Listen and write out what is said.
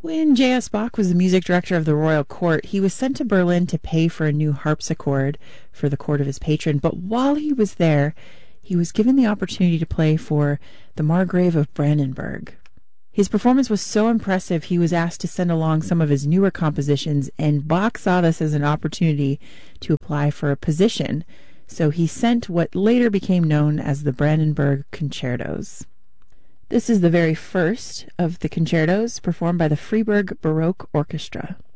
When J.S. Bach was the music director of the royal court, he was sent to Berlin to pay for a new harpsichord for the court of his patron. But while he was there, he was given the opportunity to play for the Margrave of Brandenburg. His performance was so impressive, he was asked to send along some of his newer compositions, and Bach saw this as an opportunity to apply for a position. So he sent what later became known as the Brandenburg Concertos. This is the very first of the concertos performed by the Freiburg Baroque Orchestra.